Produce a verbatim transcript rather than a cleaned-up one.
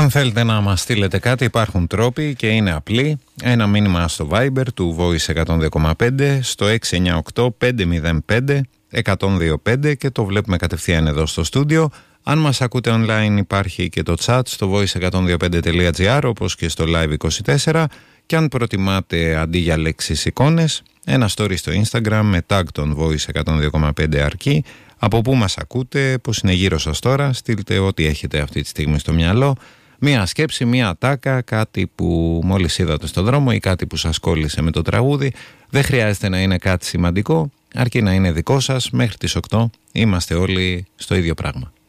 Αν θέλετε να μας στείλετε κάτι, υπάρχουν τρόποι και είναι απλοί. Ένα μήνυμα στο Viber του Voice εκατόν δύο κόμμα πέντε στο έξι εννιά οκτώ πέντε μηδέν πέντε εκατόν δύο πέντε και το βλέπουμε κατευθείαν εδώ στο στούντιο. Αν μας ακούτε online, υπάρχει και το chat στο voice εκατόν δύο πέντε τελεία τζι άρ, όπως και στο Live είκοσι τέσσερα, και αν προτιμάτε αντί για λέξεις εικόνες, ένα story στο Instagram με tag τον Voice εκατόν δύο κόμμα πέντε αρκεί. Από πού μας ακούτε, πώς είναι γύρω σας τώρα, στείλτε ό,τι έχετε αυτή τη στιγμή στο μυαλό. Μία σκέψη, μία ατάκα, κάτι που μόλις είδατε στον δρόμο ή κάτι που σας κόλλησε με το τραγούδι. Δεν χρειάζεται να είναι κάτι σημαντικό, αρκεί να είναι δικό σας. Μέχρι τις οκτώ είμαστε όλοι στο ίδιο πράγμα.